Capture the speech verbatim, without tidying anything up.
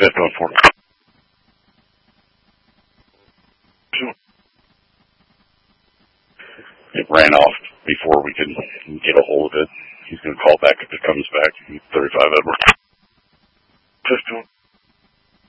Fifth on four. It ran off before we could get a hold of it. He's going to call back if it comes back. thirty-five Edward. Fifth one.